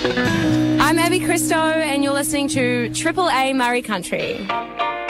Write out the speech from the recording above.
I'm Abby Christo, and you're listening to Triple A Murray Country.